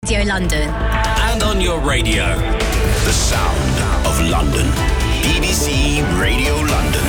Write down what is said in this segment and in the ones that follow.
Radio London. And on your radio. The sound of London. BBC Radio London.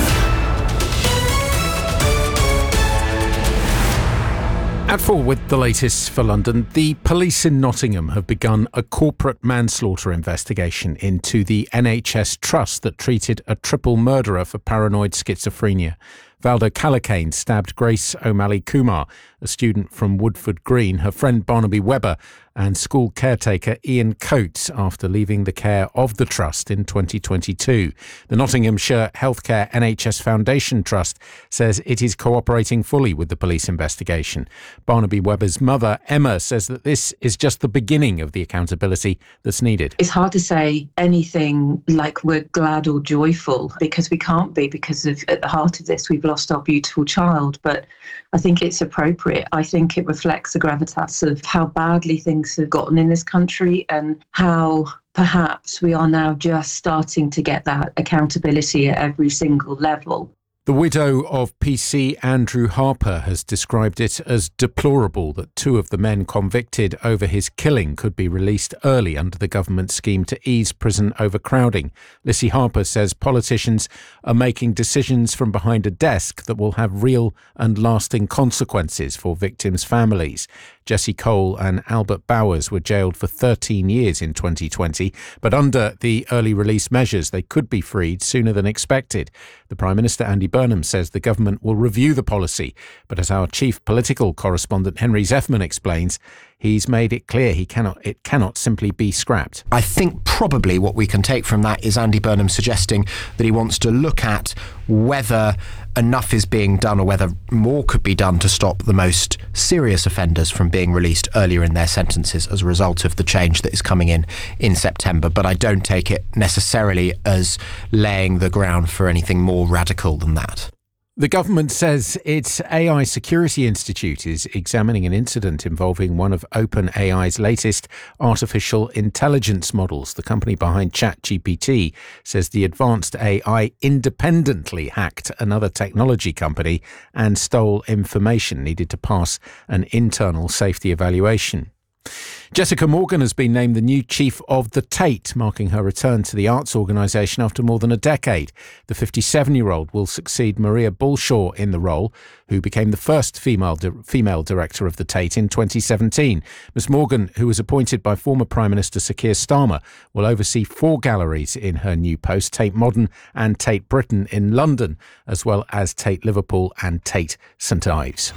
At 4 with the latest for London, the police in Nottingham have begun a corporate manslaughter investigation into the NHS trust that treated a triple murderer for paranoid schizophrenia. Valdo Calacane stabbed Grace O'Malley Kumar, a student from Woodford Green, her friend Barnaby Webber and school caretaker Ian Coates after leaving the care of the trust in 2022. The Nottinghamshire Healthcare NHS Foundation Trust says it is cooperating fully with the police investigation. Barnaby Webber's mother, Emma, says that this is just the beginning of the accountability that's needed. It's hard to say anything like we're glad or joyful because we can't be, because at the heart of this we've lost our beautiful child, but I think it's appropriate. I think it reflects the gravitas of how badly things have gotten in this country and how perhaps we are now just starting to get that accountability at every single level. The widow of PC Andrew Harper has described it as deplorable that two of the men convicted over his killing could be released early under the government scheme to ease prison overcrowding. Lissy Harper says politicians are making decisions from behind a desk that will have real and lasting consequences for victims' families. Jesse Cole and Albert Bowers were jailed for 13 years in 2020, but under the early release measures, they could be freed sooner than expected. The Prime Minister, Andy Burnham, says the government will review the policy, but as our chief political correspondent Henry Zeffman explains, he's made it clear it cannot simply be scrapped. I think probably what we can take from that is Andy Burnham suggesting that he wants to look at whether enough is being done or whether more could be done to stop the most serious offenders from being released earlier in their sentences as a result of the change that is coming in September. But I don't take it necessarily as laying the ground for anything more radical than that. The government says its AI Security Institute is examining an incident involving one of OpenAI's latest artificial intelligence models. The company behind ChatGPT says the advanced AI independently hacked another technology company and stole information needed to pass an internal safety evaluation. Jessica Morgan has been named the new chief of the Tate, marking her return to the arts organisation after more than a decade. The 57-year-old will succeed Maria Bullshaw in the role, who became the first female director of the Tate in 2017. Ms Morgan, who was appointed by former Prime Minister Sir Keir Starmer, will oversee 4 galleries in her new post, Tate Modern and Tate Britain in London, as well as Tate Liverpool and Tate St Ives.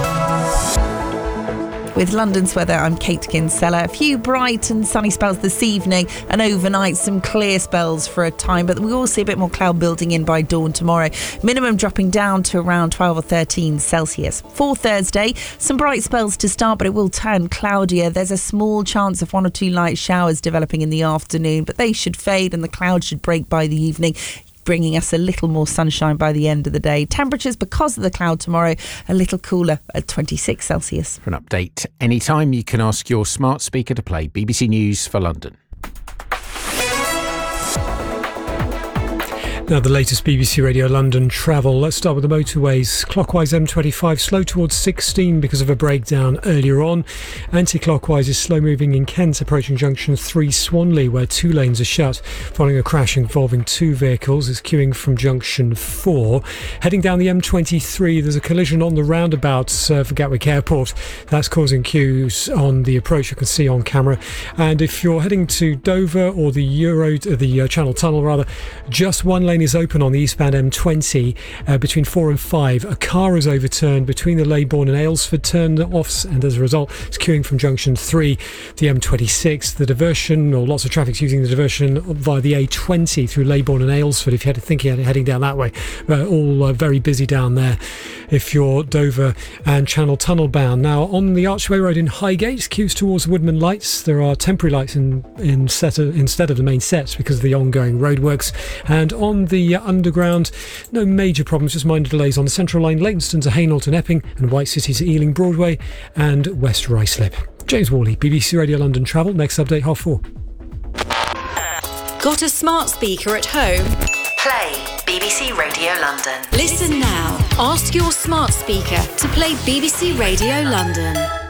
With London's weather, I'm Kate Kinsella. A few bright and sunny spells this evening and overnight, some clear spells for a time, but we will see a bit more cloud building in by dawn tomorrow. Minimum dropping down to around 12 or 13 Celsius. For Thursday, some bright spells to start, but it will turn cloudier. There's a small chance of 1 or 2 light showers developing in the afternoon, but they should fade and the clouds should break by the evening, bringing us a little more sunshine by the end of the day. Temperatures, because of the cloud tomorrow, a little cooler at 26 Celsius. For an update anytime, you can ask your smart speaker to play BBC News for London. Now the latest BBC Radio London travel. Let's start with the motorways. Clockwise M25 slow towards 16 because of a breakdown earlier on. Anti-clockwise is slow moving in Kent approaching junction 3 Swanley, where 2 lanes are shut following a crash involving 2 vehicles. It's queuing from junction 4. Heading down the M23, there's a collision on the roundabout for Gatwick Airport. That's causing queues on the approach, you can see on camera. And if you're heading to Dover or the Channel Tunnel rather, just 1 lane is open on the eastbound M20 between 4 and 5. A car is overturned between the Leybourne and Aylesford turn-offs, and as a result it's queuing from junction 3. The M26, the diversion, or lots of traffic's using the diversion via the A20 through Leybourne and Aylesford if you had to think heading down that way. All very busy down there if you're Dover and Channel Tunnel bound. Now on the Archway Road in Highgate, queues towards Woodman Lights. There are temporary lights instead of the main sets because of the ongoing roadworks. And on the underground, no major problems, just minor delays on the Central Line, Leytonstone to Hainault and Epping, and White City to Ealing Broadway and West Ruislip. James Worley, BBC Radio London Travel. Next update, 4:30. Got a smart speaker at home? Play BBC Radio London. Listen now. Ask your smart speaker to play BBC Radio London.